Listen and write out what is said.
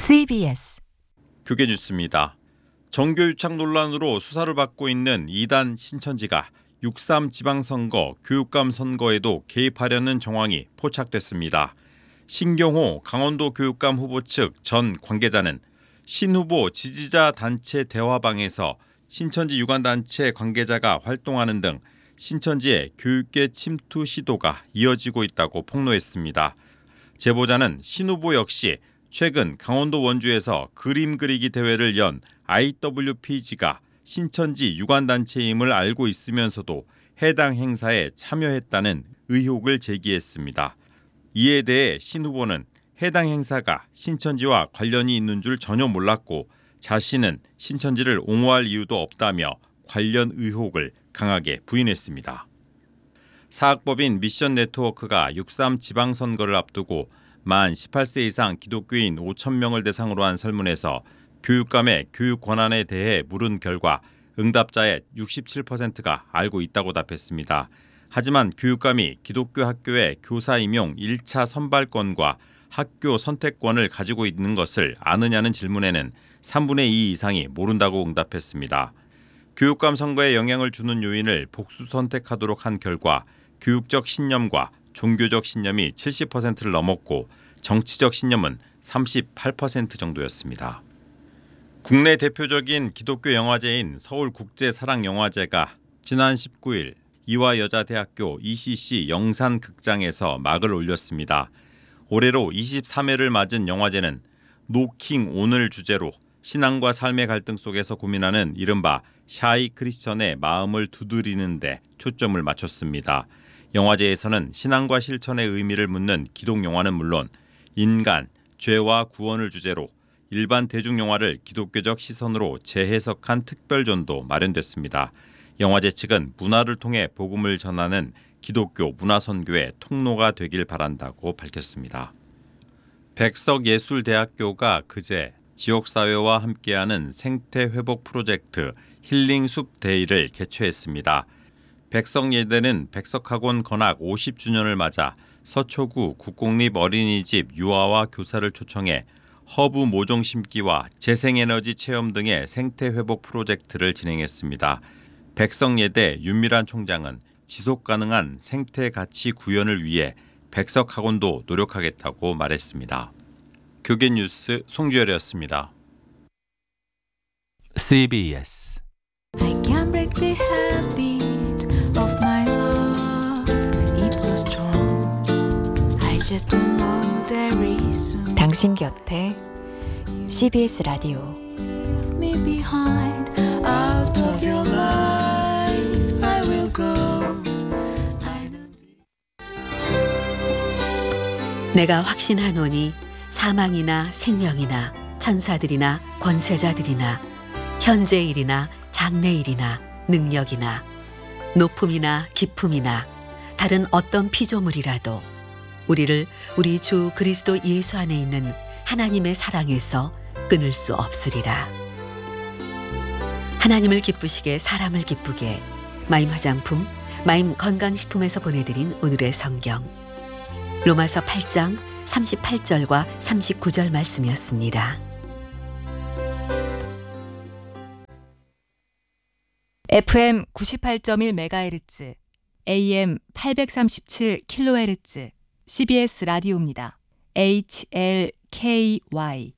CBS 교계 뉴스입니다. 정교유착 논란으로 수사를 받고 있는 2단 신천지가 6.3 지방선거 교육감 선거에도 개입하려는 정황이 포착됐습니다. 신경호 강원도 교육감 후보 측 전 관계자는 신 후보 지지자 단체 대화방에서 신천지 유관단체 관계자가 활동하는 등 신천지의 교육계 침투 시도가 이어지고 있다고 폭로했습니다. 제보자는 신 후보 역시 최근 강원도 원주에서 그림 그리기 대회를 연 IWPG가 신천지 유관단체임을 알고 있으면서도 해당 행사에 참여했다는 의혹을 제기했습니다. 이에 대해 신 후보는 해당 행사가 신천지와 관련이 있는 줄 전혀 몰랐고 자신은 신천지를 옹호할 이유도 없다며 관련 의혹을 강하게 부인했습니다. 사학법인 미션네트워크가 6.3 지방선거를 앞두고 만 18세 이상 기독교인 5,000명을 대상으로 한 설문에서 교육감의 교육 권한에 대해 물은 결과 응답자의 67%가 알고 있다고 답했습니다. 하지만 교육감이 기독교 학교의 교사 임용 1차 선발권과 학교 선택권을 가지고 있는 것을 아느냐는 질문에는 3분의 2 이상이 모른다고 응답했습니다. 교육감 선거에 영향을 주는 요인을 복수 선택하도록 한 결과 교육적 신념과 종교적 신념이 70%를 넘었고 정치적 신념은 38% 정도였습니다. 국내 대표적인 기독교 영화제인 서울국제사랑영화제가 지난 19일 이화여자대학교 ECC 영산극장에서 막을 올렸습니다. 올해로 23회를 맞은 영화제는 노킹 온을 주제로 신앙과 삶의 갈등 속에서 고민하는 이른바 샤이 크리스천의 마음을 두드리는 데 초점을 맞췄습니다. 영화제에서는 신앙과 실천의 의미를 묻는 기독 영화는 물론 인간, 죄와 구원을 주제로 일반 대중영화를 기독교적 시선으로 재해석한 특별전도 마련됐습니다. 영화제 측은 문화를 통해 복음을 전하는 기독교 문화선교의 통로가 되길 바란다고 밝혔습니다. 백석예술대학교가 그제 지역사회와 함께하는 생태회복 프로젝트 힐링숲 데이를 개최했습니다. 백석예대는 백석학원 건학 50주년을 맞아 서초구 국공립 어린이집 유아와 교사를 초청해 허브 모종 심기와 재생에너지 체험 등의 생태회복 프로젝트를 진행했습니다. 백석예대 윤미란 총장은 지속가능한 생태가치 구현을 위해 백석학원도 노력하겠다고 말했습니다. 교계 뉴스 송주열이었습니다. CBS I can't break the habit of my love. It's so strong. I just don't know the reason. 당신 곁에 CBS 라디오. Leave me behind. Out of your life, I will go. I don't. 내가 확신하노니 사망이나 생명이나 천사들이나 권세자들이나 현재일이나 장래일이나 능력이나 높음이나 깊음이나 다른 어떤 피조물이라도 우리를 우리 주 그리스도 예수 안에 있는 하나님의 사랑에서 끊을 수 없으리라. 하나님을 기쁘시게 사람을 기쁘게 마임 화장품, 마임 건강식품에서 보내드린 오늘의 성경 로마서 8장 38절과 39절 말씀이었습니다. FM 98.1MHz, AM 837kHz, CBS 라디오입니다. HLKY